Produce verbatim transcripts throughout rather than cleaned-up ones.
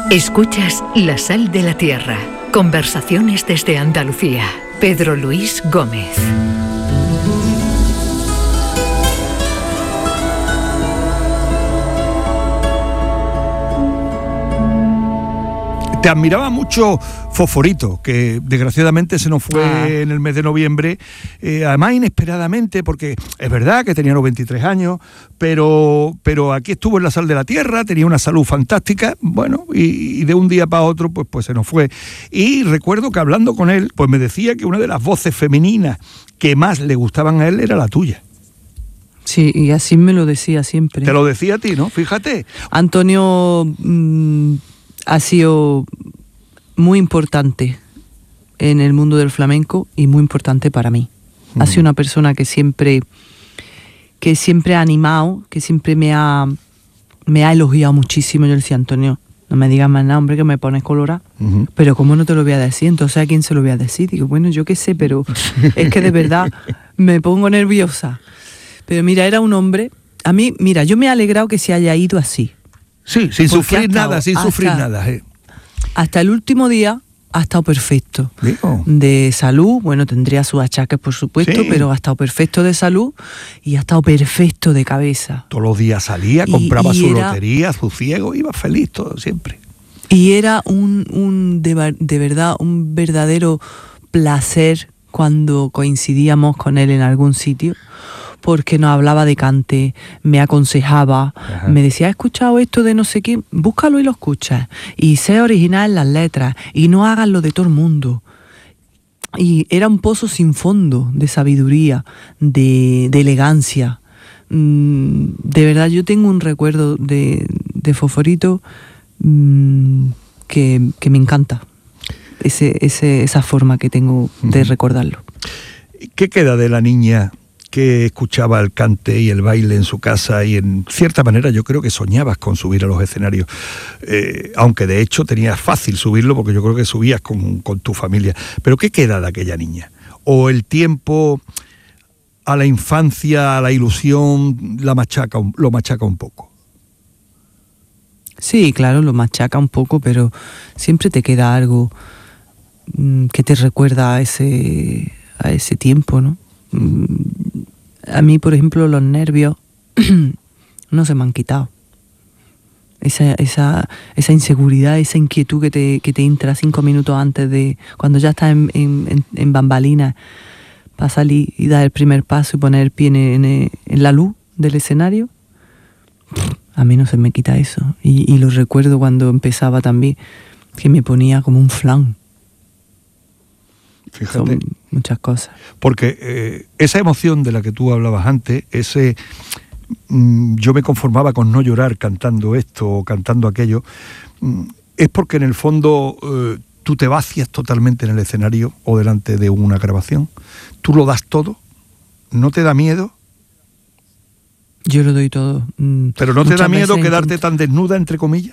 Escuchas La Sal de la Tierra. Conversaciones desde Andalucía. Pedro Luis Gómez. Te admiraba mucho Fosforito, que desgraciadamente se nos fue ah. en el mes de noviembre, eh, además inesperadamente, porque es verdad que tenía los veintitrés años, pero, pero aquí estuvo en La Sal de la Tierra, tenía una salud fantástica, bueno, y, y de un día para otro pues, pues se nos fue. Y recuerdo que hablando con él, pues me decía que una de las voces femeninas que más le gustaban a él era la tuya. Sí, y así me lo decía siempre. Te lo decía a ti, ¿no? Fíjate. Antonio... Mmm... ha sido muy importante en el mundo del flamenco y muy importante para mí. Uh-huh. Ha sido una persona que siempre, que siempre ha animado, que siempre me ha, me ha elogiado muchísimo. Yo le decía, Antonio, no me digas más nada, hombre, que me pones colorada. Uh-huh. Pero ¿cómo no te lo voy a decir? Entonces, ¿a quién se lo voy a decir? Digo, bueno, yo qué sé, pero es que de verdad me pongo nerviosa. Pero mira, era un hombre... A mí, mira, yo me he alegrado que se haya ido así. Sí, sin sufrir hasta, nada, sin hasta, sufrir nada. Eh. Hasta el último día ha estado perfecto. Digo. De salud, bueno, tendría sus achaques, por supuesto, sí. Pero ha estado perfecto de salud y ha estado perfecto de cabeza. Todos los días salía, compraba y, y su era, lotería, su ciego, iba feliz todo, siempre. Y era un, un de, de verdad, un verdadero placer cuando coincidíamos con él en algún sitio, porque nos hablaba de cante, me aconsejaba, ajá. Me decía, ¿has escuchado esto de no sé qué? Búscalo y lo escuchas. Y sé original en las letras, y no hagas lo de todo el mundo. Y era un pozo sin fondo de sabiduría, de, de elegancia. Mm, de verdad, yo tengo un recuerdo de, de Fosforito mm, que, que me encanta. Ese, ese, esa forma que tengo de uh-huh. recordarlo. ¿Qué queda de la niña que escuchaba el cante y el baile en su casa y en cierta manera yo creo que soñabas con subir a los escenarios, eh, aunque de hecho tenías fácil subirlo porque yo creo que subías con, con tu familia? ¿Pero qué queda de aquella niña? ¿O el tiempo a la infancia, a la ilusión, la machaca, lo machaca un poco? Sí, claro, lo machaca un poco, pero siempre te queda algo mmm, que te recuerda a ese, a ese tiempo, ¿no? A mí, por ejemplo, los nervios no se me han quitado. Esa, esa, esa inseguridad, esa inquietud que te, que te entra cinco minutos antes de... Cuando ya estás en, en, en bambalinas para salir y dar el primer paso y poner el pie en, en, en la luz del escenario. A mí no se me quita eso. Y, y lo recuerdo cuando empezaba también, que me ponía como un flan. Fíjate. Son muchas cosas. Porque eh, esa emoción de la que tú hablabas antes, ese mm, yo me conformaba con no llorar cantando esto o cantando aquello, mm, es porque en el fondo eh, tú te vacias totalmente en el escenario o delante de una grabación. Tú lo das todo, no te da miedo. Yo lo doy todo. Mm, ¿Pero no te da miedo quedarte intento... tan desnuda, entre comillas?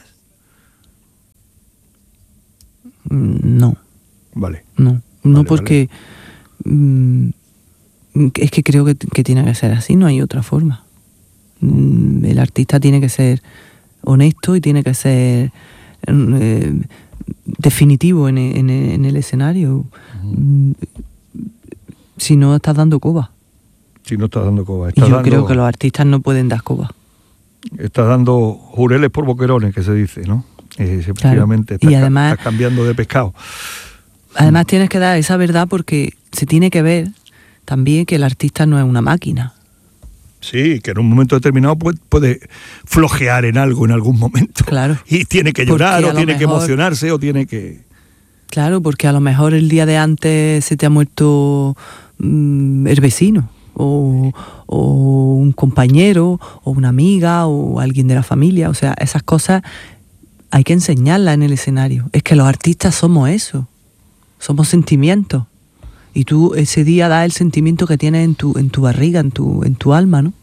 Mm, no. Vale. No. No, vale, porque vale. Mmm, es que creo que, que tiene que ser así, no hay otra forma. Mm, el artista tiene que ser honesto y tiene que ser eh, definitivo en, en, en el escenario. Uh-huh. Mm, si no, estás dando coba. Si no estás dando coba. Y yo dando, creo que los artistas no pueden dar coba. Estás dando jureles por boquerones, que se dice, ¿no? Eh, efectivamente, claro. estás, además, estás cambiando de pescado. Además tienes que dar esa verdad porque se tiene que ver también que el artista no es una máquina. Sí, que en un momento determinado puede, puede flojear en algo en algún momento. Claro. Y tiene que llorar o tiene mejor, que emocionarse o tiene que... Claro, porque a lo mejor el día de antes se te ha muerto mmm, el vecino o, o un compañero o una amiga o alguien de la familia. O sea, esas cosas hay que enseñarlas en el escenario. Es que los artistas somos eso. Somos sentimientos. Y tú ese día das el sentimiento que tienes en tu, en tu barriga, en tu, en tu alma, ¿no?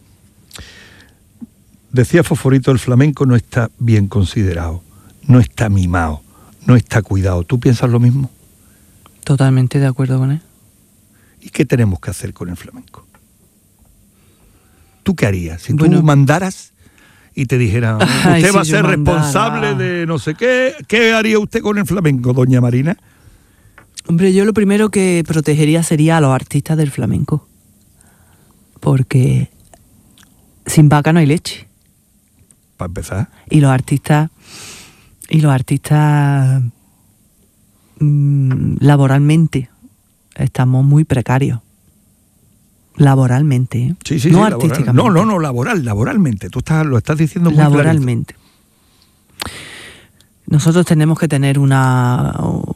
Decía Fosforito, el flamenco no está bien considerado, no está mimado, no está cuidado. ¿Tú piensas lo mismo? Totalmente de acuerdo con él. ¿Y qué tenemos que hacer con el flamenco? ¿Tú qué harías? Si bueno, tú mandaras y te dijeran, usted Ay, va a si ser yo mandara. responsable de no sé qué, ¿qué haría usted con el flamenco, doña Marina? Hombre, yo lo primero que protegería sería a los artistas del flamenco. Porque sin vaca no hay leche. Para empezar. Y los artistas, y los artistas mmm, laboralmente estamos muy precarios. Laboralmente, ¿eh? Sí, sí, no sí, artísticamente. Laboral. No, no, no, laboral, laboralmente. Tú estás, lo estás diciendo muy laboralmente. Clarito. Nosotros tenemos que tener una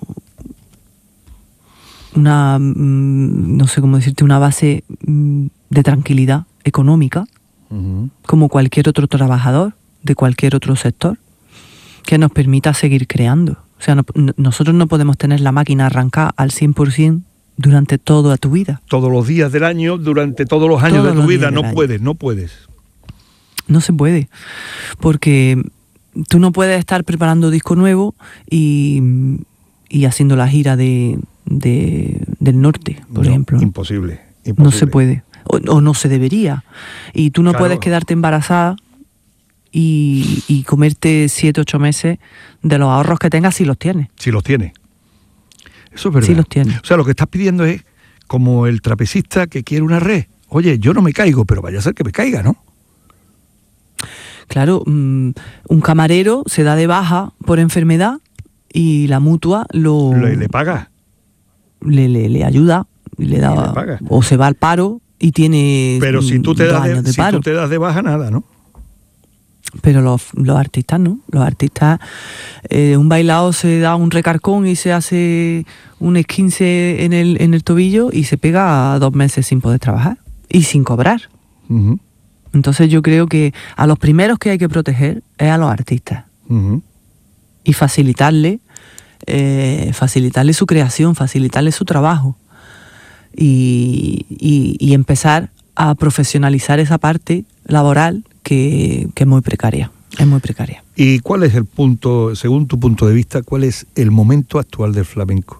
una no sé cómo decirte, una base de tranquilidad económica, uh-huh. como cualquier otro trabajador de cualquier otro sector, que nos permita seguir creando. O sea, no, nosotros no podemos tener la máquina arrancada al cien por ciento durante toda tu vida. Todos los días del año, durante todos los años todos de tu vida, no puedes, no puedes. No se puede, porque tú no puedes estar preparando disco nuevo y, y haciendo la gira de, de del norte, por no, ejemplo. Imposible, imposible. No se puede, o, o no se debería. Y tú no claro. puedes quedarte embarazada y, y comerte siete, ocho meses de los ahorros que tengas si los tienes. Si los tienes. Eso es verdad. Sí los tiene. O sea, lo que estás pidiendo es como el trapecista que quiere una red. Oye, yo no me caigo, pero vaya a ser que me caiga, ¿no? Claro, um, un camarero se da de baja por enfermedad y la mutua lo... Le, le paga. Le, le, le ayuda, le da, le paga. O se va al paro y tiene Pero si tú te das de, de si tú te das de baja, nada, ¿no? Pero los, los artistas no, los artistas, eh, un bailado se da un recarcón y se hace un esguince en el, en el tobillo y se pega dos meses sin poder trabajar y sin cobrar. Uh-huh. Entonces yo creo que a los primeros que hay que proteger es a los artistas. Uh-huh. Y facilitarle, eh, facilitarle su creación, facilitarle su trabajo y, y, y empezar a profesionalizar esa parte laboral que, que es muy precaria, es muy precaria. ¿Y cuál es el punto, según tu punto de vista, cuál es el momento actual del flamenco?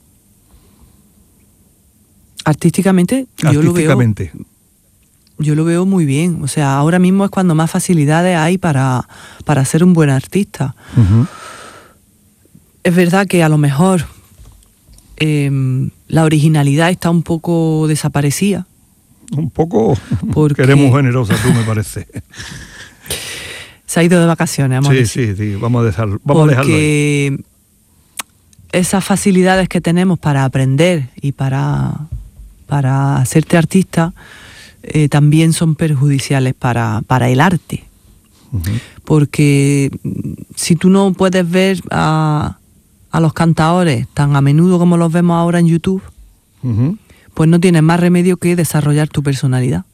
Artísticamente, yo lo veo, yo lo veo muy bien. O sea, ahora mismo es cuando más facilidades hay para, para ser un buen artista. Uh-huh. Es verdad que a lo mejor eh, la originalidad está un poco desaparecida. Un poco, porque... que eres muy generosa tú, me parece. Se ha ido de vacaciones, vamos sí, a decir. Sí, sí, vamos a dejarlo, vamos porque a dejarlo ahí. Esas facilidades que tenemos para aprender y para, para hacerte artista eh, también son perjudiciales para, para el arte. Uh-huh. Porque si tú no puedes ver a, a los cantadores tan a menudo como los vemos ahora en YouTube, uh-huh. pues no tienes más remedio que desarrollar tu personalidad.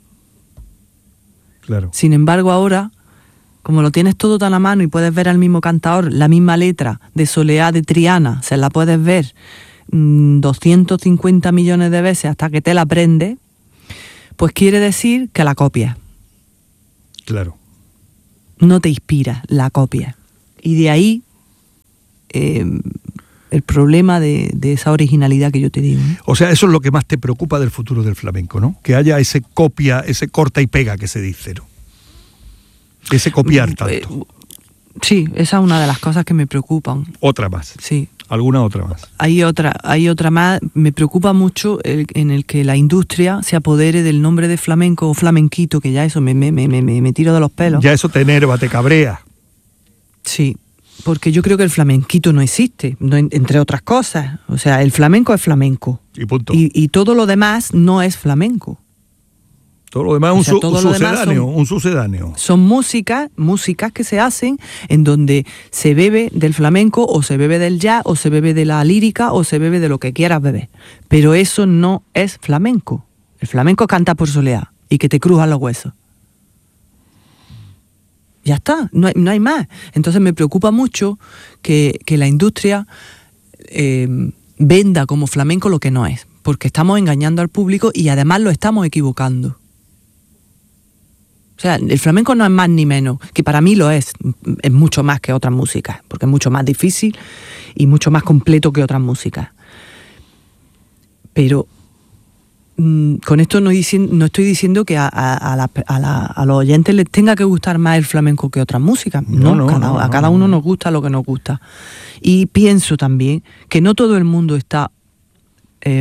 Claro. Sin embargo, ahora, como lo tienes todo tan a mano y puedes ver al mismo cantador, la misma letra de Soleá de Triana, se la puedes ver mmm, doscientos cincuenta millones de veces hasta que te la aprendes, pues quiere decir que la copias. Claro. No te inspira, la copias. Y de ahí eh, el problema de, de esa originalidad que yo te digo, ¿no? O sea, eso es lo que más te preocupa del futuro del flamenco, ¿no? Que haya ese copia, ese corta y pega que se dice, ¿no? Ese copiar tanto. Sí, esa es una de las cosas que me preocupan. Otra más. Sí. ¿Alguna otra más? Hay otra, hay otra más. Me preocupa mucho el, en el que la industria se apodere del nombre de flamenco o flamenquito, que ya eso me, me, me, me, me tiro de los pelos. Ya eso te enerva, te cabrea. Sí, porque yo creo que el flamenquito no existe, no, entre otras cosas. O sea, el flamenco es flamenco. Y punto. Y, y todo lo demás no es flamenco. Todo lo demás es un, sea, su, todo un lo sucedáneo, demás son, un sucedáneo. Son músicas, músicas que se hacen en donde se bebe del flamenco o se bebe del jazz o se bebe de la lírica o se bebe de lo que quieras beber. Pero eso no es flamenco. El flamenco canta por Soleá y que te crujan los huesos. Ya está, no hay, no hay más. Entonces me preocupa mucho que, que la industria eh, venda como flamenco lo que no es, porque estamos engañando al público y además lo estamos equivocando. O sea, el flamenco no es más ni menos, que para mí lo es, es mucho más que otras músicas, porque es mucho más difícil y mucho más completo que otras músicas. Pero con esto no, no estoy diciendo que a, a, a, la, a, la, a los oyentes les tenga que gustar más el flamenco que otras músicas. No, no, cada, no, a cada uno nos gusta lo que nos gusta. Y pienso también que no todo el mundo está... Eh,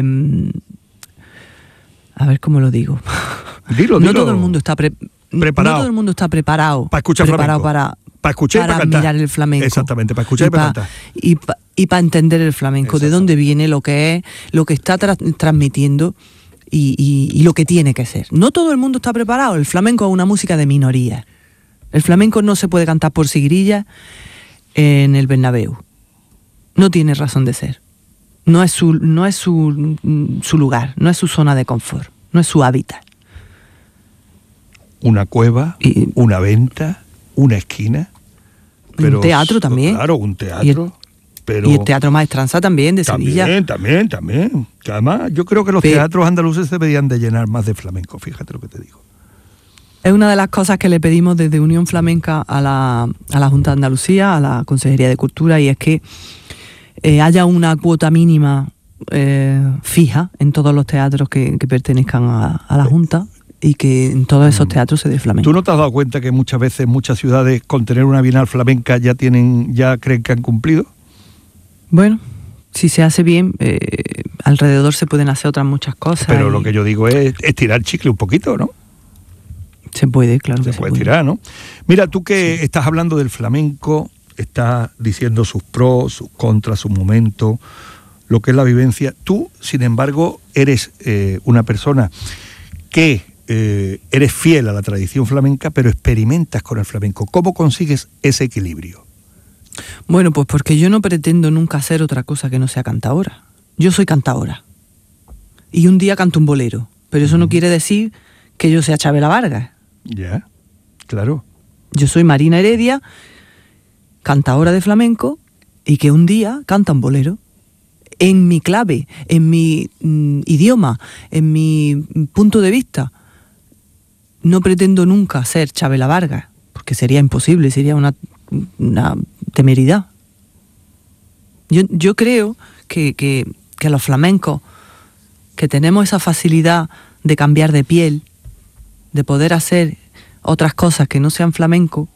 a ver cómo lo digo. Dilo, no dilo. todo el mundo está pre, preparado. No todo el mundo está preparado para escuchar preparado flamenco. para, para escuchar para y para cantar. mirar el flamenco. Exactamente, para escuchar y, y para cantar. Y para y pa entender el flamenco, de dónde viene, lo que es, lo que está tra transmitiendo y, y, y lo que tiene que ser. No todo el mundo está preparado. El flamenco es una música de minoría. El flamenco no se puede cantar por sigrillas en el Bernabéu. No tiene razón de ser. No es su, no es su, su lugar, no es su zona de confort, no es su hábitat. Una cueva, y, una venta, una esquina. Pero, un teatro también. Claro, un teatro. Y el, pero, y el Teatro Maestranza también, de también, Sevilla. También, también, también. Además, yo creo que los pero, teatros andaluces se deberían de llenar más de flamenco, fíjate lo que te digo. Es una de las cosas que le pedimos desde Unión Flamenca a la, a la Junta de Andalucía, a la Consejería de Cultura, y es que eh, haya una cuota mínima eh, fija en todos los teatros que, que pertenezcan a, a la Junta, y que en todos esos teatros se dé flamenco. ¿Tú no te has dado cuenta que muchas veces muchas ciudades con tener una bienal flamenca ya tienen, ya creen que han cumplido? Bueno, si se hace bien, eh, alrededor se pueden hacer otras muchas cosas. Pero y... lo que yo digo es estirar el chicle un poquito, ¿no? Se puede, claro se que puede se puede. tirar, ¿no? Mira, tú que sí. estás hablando del flamenco, estás diciendo sus pros, sus contras, sus momentos, lo que es la vivencia. Tú, sin embargo, eres eh, una persona que eh, eres fiel a la tradición flamenca, pero experimentas con el flamenco. ¿Cómo consigues ese equilibrio? Bueno, pues porque yo no pretendo nunca hacer otra cosa que no sea cantaora. Yo soy cantaora. Y un día canto un bolero, pero eso mm. no quiere decir que yo sea Chabela Vargas. Ya, yeah, claro. Yo soy Marina Heredia, cantaora de flamenco, y que un día canta un bolero. En mi clave, en mi mm, idioma, en mi punto de vista. No pretendo nunca ser Chabela Vargas, porque sería imposible, sería una, una temeridad. Yo, yo creo que, que, que los flamencos, que tenemos esa facilidad de cambiar de piel, de poder hacer otras cosas que no sean flamenco,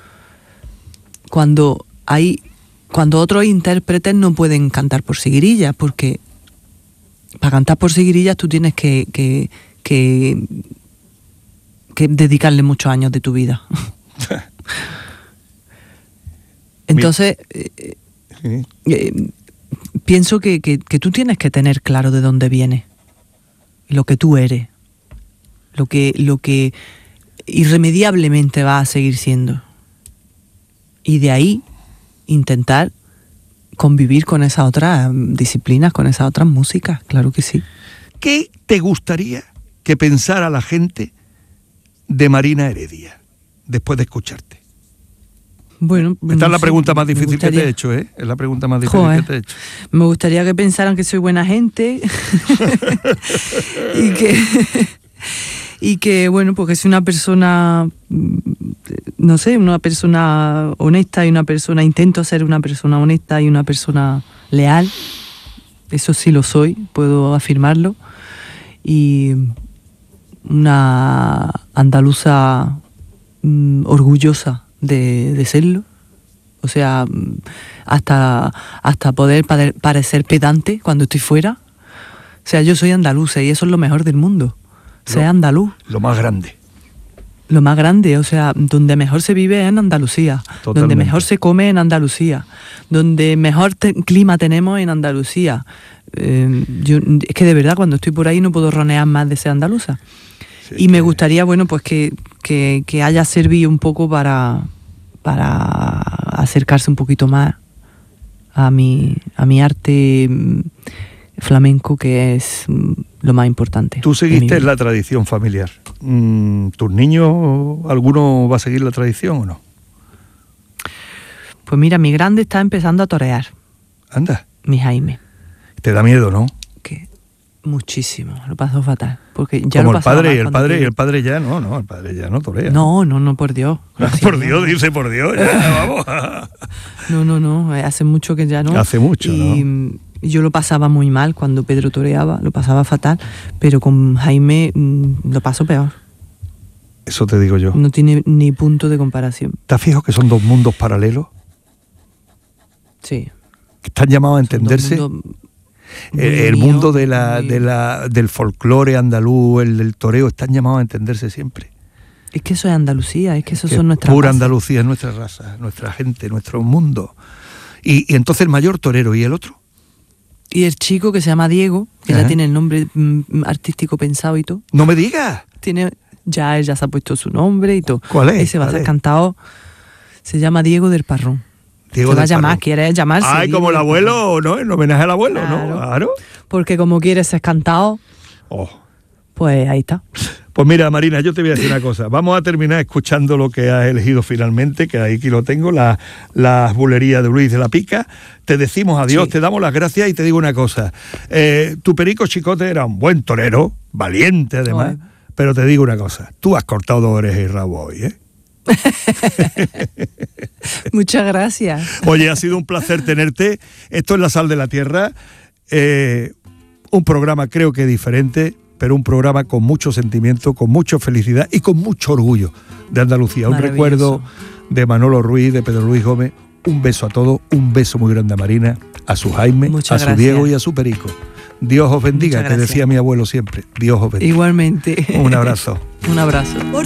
cuando hay, cuando otros intérpretes no pueden cantar por seguirillas, porque para cantar por seguirillas tú tienes que, que, que, que dedicarle muchos años de tu vida. Entonces, eh, sí. eh, pienso que, que, que tú tienes que tener claro de dónde vienes, lo que tú eres, lo que, lo que irremediablemente va a seguir siendo. Y de ahí intentar convivir con esas otras disciplinas, con esas otras músicas, claro que sí. ¿Qué te gustaría que pensara la gente de Marina Heredia después de escucharte? Bueno, esta no es la sé, pregunta más difícil gustaría... que te he hecho, ¿eh? Es la pregunta más difícil Joder. que te he hecho. Me gustaría que pensaran que soy buena gente y que y que bueno, porque soy una persona, no sé, una persona honesta y una persona, intento ser una persona honesta y una persona leal. Eso sí lo soy, puedo afirmarlo. Y una andaluza mm, orgullosa de, de serlo. O sea, hasta, hasta poder parecer pedante cuando estoy fuera. O sea, yo soy andaluza y eso es lo mejor del mundo. Ser andaluz. Lo más grande. Lo más grande, o sea, donde mejor se vive es en Andalucía. Totalmente. Donde mejor se come en Andalucía. Donde mejor te clima tenemos en Andalucía. Eh, yo, es que de verdad cuando estoy por ahí no puedo ronear más de ser andaluza. Sí, y que... me gustaría, bueno, pues que, que, que haya servido un poco para, para acercarse un poquito más a mi, a mi arte flamenco, que es lo más importante. Tú seguiste la tradición familiar. ¿Tus niños, alguno va a seguir la tradición o no? Pues mira, mi grande está empezando a torear. Anda. Mi Jaime. Te da miedo, ¿no? Que muchísimo, lo paso fatal. Porque ya Como lo el padre, y el padre, y el padre ya no, no, el padre ya no torea. No, no, no, por Dios. No, por Dios, no. Dice por Dios, ya, vamos. No, no, no, hace mucho que ya no. Hace mucho, y, ¿no? Yo lo pasaba muy mal cuando Pedro toreaba, lo pasaba fatal, pero con Jaime mmm, lo paso peor. Eso te digo yo. No tiene ni punto de comparación. ¿Te has fijado que son dos mundos paralelos? Sí. Que están llamados a entenderse. El, el mío, mundo de la, muy... de la, del folclore andaluz, el del toreo, están llamados a entenderse siempre. Es que eso es Andalucía, es que eso que son nuestras pura bases. Andalucía, es nuestra raza, nuestra gente, nuestro mundo. Y, y entonces el mayor torero, ¿y el otro? Y el chico que se llama Diego, que Ajá. ya tiene el nombre mm, artístico pensado y todo. ¡No me digas! Tiene, ya él ya se ha puesto su nombre y todo. ¿Cuál es? Ese va a ¿Cuál ser es? cantado, se llama Diego del Parrón. Diego se va a del llamar, Parrón. quiere llamarse. Ay, Diego como el del abuelo, ¿no? En homenaje al abuelo, Claro. ¿no? Claro. Porque como quiere ser cantado, Oh. pues ahí está. Pues mira, Marina, yo te voy a decir una cosa. Vamos a terminar escuchando lo que has elegido finalmente, que aquí lo tengo, la, las bulerías de Luis de la Pica. Te decimos adiós, Sí. te damos las gracias y te digo una cosa. Eh, tu Perico Chicote era un buen torero, valiente además, Ay. pero te digo una cosa. Tú has cortado dos orejas y rabo hoy, ¿eh? Muchas gracias. Oye, ha sido un placer tenerte. Esto es La Sal de la Tierra. Eh, un programa creo que diferente, pero un programa con mucho sentimiento, con mucha felicidad y con mucho orgullo de Andalucía. Un Maravilloso. recuerdo de Manolo Ruiz, de Pedro Luis Gómez. Un beso a todos, un beso muy grande a Marina, a su Jaime, Muchas a su gracias. Diego y a su Perico. Dios os bendiga, Muchas que gracias. decía mi abuelo siempre. Dios os bendiga. Igualmente. Un abrazo. Un abrazo.